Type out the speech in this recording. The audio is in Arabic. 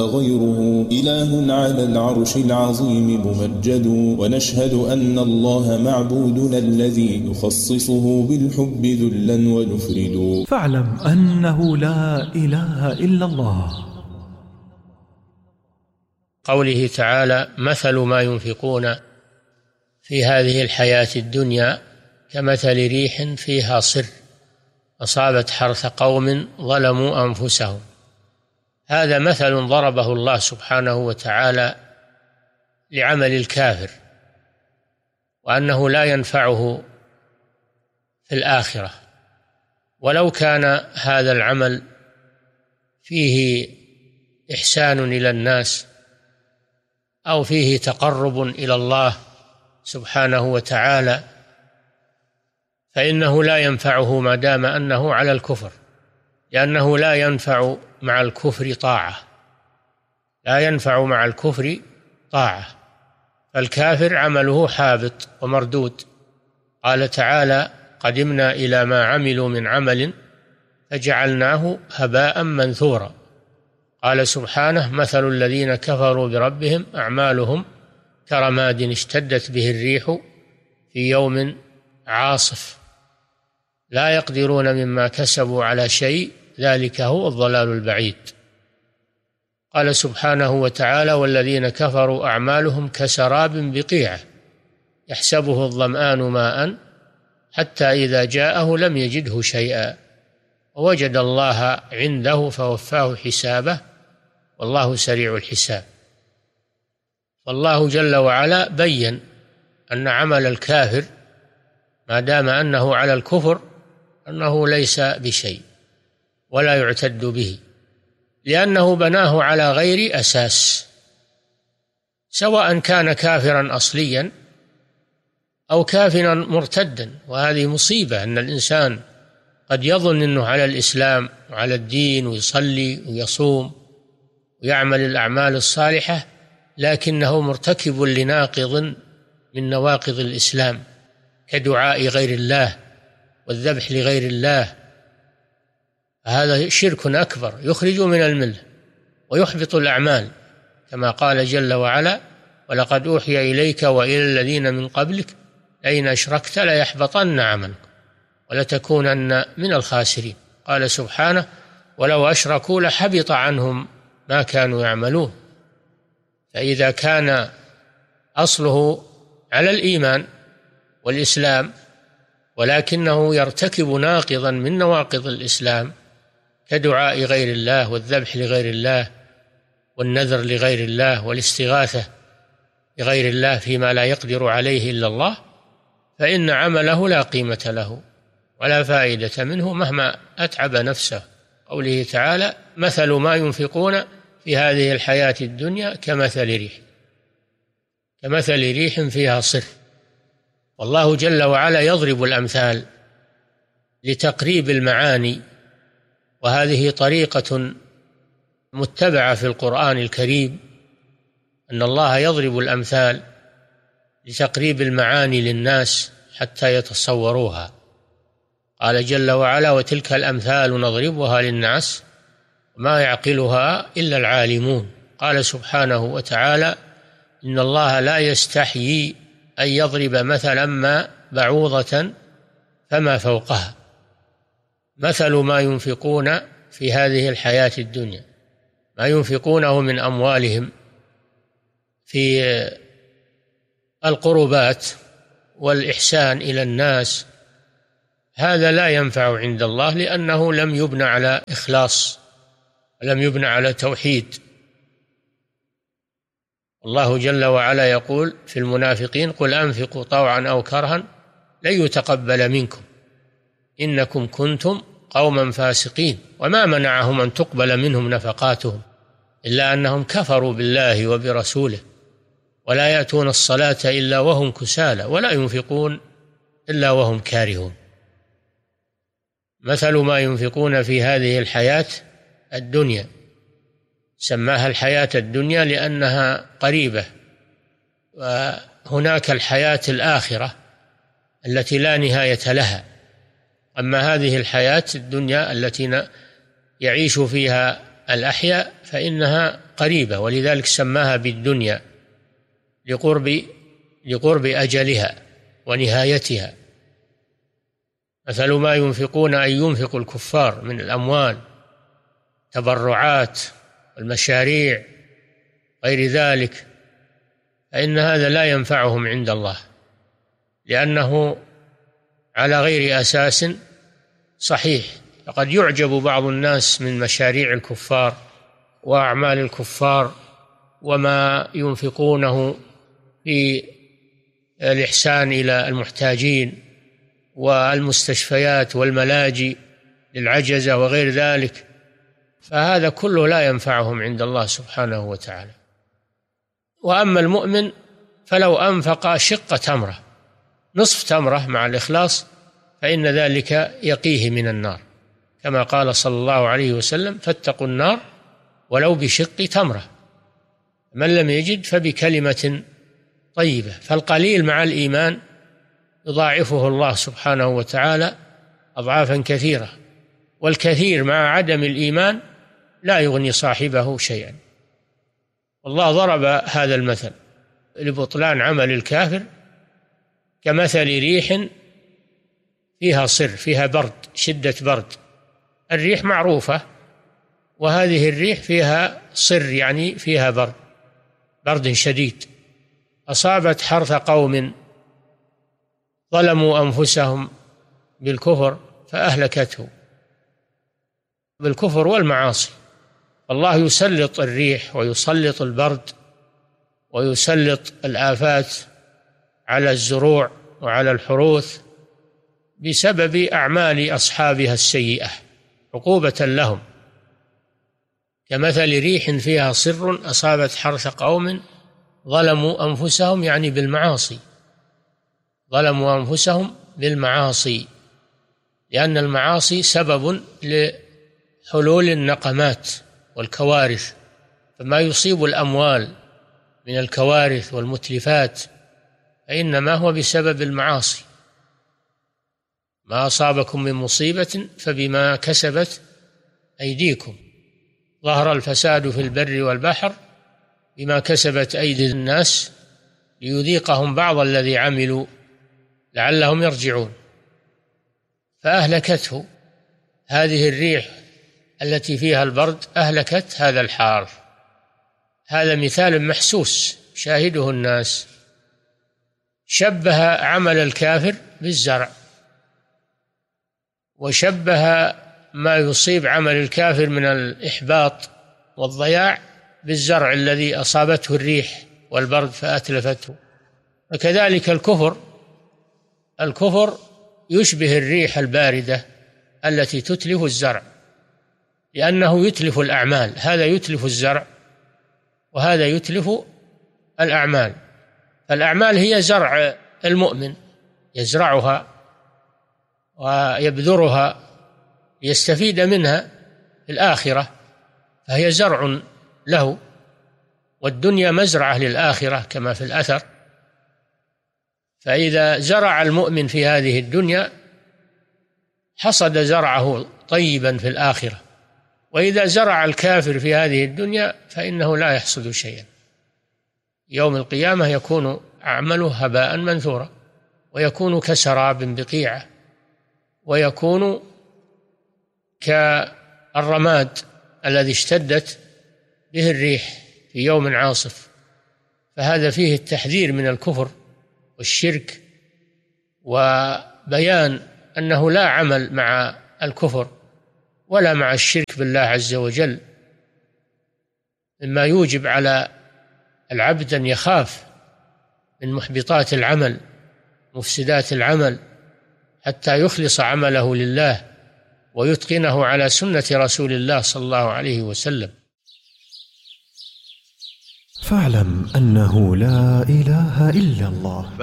غيره إله على العرش العظيم ممجد، ونشهد أن الله معبودنا الذي يخصصه بالحب ذلا ونفرد. فاعلم أنه لا إله إلا الله. قوله تعالى: مثل ما ينفقون في هذه الحياة الدنيا كمثل ريح فيها صر أصابت حرث قوم ظلموا أنفسهم. هذا مثل ضربه الله سبحانه وتعالى لعمل الكافر، وأنه لا ينفعه في الآخرة، ولو كان هذا العمل فيه إحسان إلى الناس أو فيه تقرب إلى الله سبحانه وتعالى، فإنه لا ينفعه ما دام أنه على الكفر، لأنه لا ينفع مع الكفر طاعة، لا ينفع مع الكفر طاعة، فالكافر عمله حابط ومردود. قال تعالى: قدمنا إلى ما عملوا من عمل فجعلناه هباء منثورا. قال سبحانه: مثل الذين كفروا بربهم أعمالهم كرماد اشتدت به الريح في يوم عاصف لا يقدرون مما كسبوا على شيء ذلك هو الضلال البعيد. قال سبحانه وتعالى: والذين كفروا أعمالهم كسراب بقيعة يحسبه الظمآن ماء حتى إذا جاءه لم يجده شيئا ووجد الله عنده فوفاه حسابه والله سريع الحساب. فالله جل وعلا بين أن عمل الكافر ما دام أنه على الكفر أنه ليس بشيء ولا يعتد به، لأنه بناه على غير أساس، سواء كان كافرا أصليا أو كافرا مرتدا. وهذه مصيبة، أن الإنسان قد يظن أنه على الإسلام وعلى الدين ويصلي ويصوم ويعمل الأعمال الصالحة، لكنه مرتكب لناقض من نواقض الإسلام كدعاء غير الله والذبح لغير الله. هذا شرك أكبر يخرج من الملة ويحبط الأعمال، كما قال جل وعلا: ولقد أوحي إليك وإلى الذين من قبلك لئن أشركت ليحبطن عملك ولتكونن من الخاسرين. قال سبحانه: ولو أشركوا لحبط عنهم ما كانوا يعملون. فإذا كان أصله على الإيمان والإسلام ولكنه يرتكب ناقضا من نواقض الإسلام كدعاء غير الله والذبح لغير الله والنذر لغير الله والاستغاثة بغير الله فيما لا يقدر عليه إلا الله، فإن عمله لا قيمة له ولا فائدة منه مهما أتعب نفسه. قوله تعالى: مثل ما ينفقون في هذه الحياة الدنيا كمثل ريح فيها صر. والله جل وعلا يضرب الأمثال لتقريب المعاني، وهذه طريقة متبعة في القرآن الكريم، أن الله يضرب الأمثال لتقريب المعاني للناس حتى يتصوروها. قال جل وعلا: وتلك الأمثال نضربها للناس وما يعقلها إلا العالمون. قال سبحانه وتعالى: إن الله لا يستحيي أن يضرب مثلا ما بعوضة فما فوقها. مثل ما ينفقون في هذه الحياة الدنيا، ما ينفقونه من أموالهم في القربات والإحسان إلى الناس، هذا لا ينفع عند الله، لأنه لم يبنى على إخلاص ولم يبنى على توحيد. الله جل وعلا يقول في المنافقين: قل أنفقوا طوعا أو كرها لن يتقبل منكم إنكم كنتم قوما فاسقين. وما منعهم أن تقبل منهم نفقاتهم إلا أنهم كفروا بالله وبرسوله ولا يأتون الصلاة إلا وهم كسالى ولا ينفقون إلا وهم كارهون. مثل ما ينفقون في هذه الحياة الدنيا، سماها الحياة الدنيا لأنها قريبة، وهناك الحياة الآخرة التي لا نهاية لها. أما هذه الحياة الدنيا التي يعيش فيها الأحياء فإنها قريبة، ولذلك سماها بالدنيا لقرب أجلها ونهايتها. مثل ما ينفقون أن ينفق الكفار من الأموال، تبرعات والمشاريع غير ذلك، فإن هذا لا ينفعهم عند الله، لأنه على غير أساس صحيح. فقد يعجب بعض الناس من مشاريع الكفار وأعمال الكفار وما ينفقونه في الإحسان إلى المحتاجين والمستشفيات والملاجئ للعجزة وغير ذلك، فهذا كله لا ينفعهم عند الله سبحانه وتعالى. وأما المؤمن فلو أنفق شق تمرة، نصف تمرة مع الإخلاص، فإن ذلك يقيه من النار، كما قال صلى الله عليه وسلم: فاتقوا النار ولو بشق تمرة، من لم يجد فبكلمة طيبة. فالقليل مع الإيمان يضاعفه الله سبحانه وتعالى أضعافا كثيرة، والكثير مع عدم الإيمان لا يغني صاحبه شيئا. والله ضرب هذا المثل لبطلان عمل الكافر كمثل ريح فيها صر، فيها برد، شدة برد. الريح معروفة، وهذه الريح فيها صر، يعني فيها برد شديد. أصابت حرث قوم ظلموا أنفسهم بالكفر فأهلكته، بالكفر والمعاصي. الله يسلط الريح ويسلط البرد ويسلط الآفات على الزروع وعلى الحروث بسبب أعمال أصحابها السيئة عقوبة لهم، كمثل ريح فيها صر أصابت حرث قوم ظلموا أنفسهم، يعني بالمعاصي، ظلموا أنفسهم بالمعاصي، لأن المعاصي سبب لحلول النقمات والكوارث. فما يصيب الأموال من الكوارث والمتلفات فإنما هو بسبب المعاصي. ما أصابكم من مصيبة فبما كسبت أيديكم، ظهر الفساد في البر والبحر بما كسبت أيدي الناس ليذيقهم بعض الذي عملوا لعلهم يرجعون. فأهلكته هذه الريح التي فيها البرد، أهلكت هذا الحارث. هذا مثال محسوس شاهده الناس. شبه عمل الكافر بالزرع، وشبه ما يصيب عمل الكافر من الإحباط والضياع بالزرع الذي أصابته الريح والبرد فأتلفته. وكذلك الكفر يشبه الريح الباردة التي تتلف الزرع، لأنه يتلف الأعمال، هذا يتلف الزرع وهذا يتلف الأعمال. فالأعمال هي زرع المؤمن، يزرعها ويبذرها ليستفيد منها في الآخرة، فهي زرع له، والدنيا مزرعة للآخرة كما في الأثر. فإذا زرع المؤمن في هذه الدنيا حصد زرعه طيبا في الآخرة، وإذا زرع الكافر في هذه الدنيا فإنه لا يحصد شيئا. يوم القيامة يكون عمله هباء منثورا، ويكون كسراب بقيعة، ويكون كالرماد الذي اشتدت به الريح في يوم عاصف. فهذا فيه التحذير من الكفر والشرك، وبيان أنه لا عمل مع الكفر ولا مع الشرك بالله عز وجل، مما يوجب على العبد أن يخاف من محبطات العمل، مفسدات العمل، حتى يخلص عمله لله ويتقنه على سنة رسول الله صلى الله عليه وسلم. فاعلم أنه لا إله إلا الله.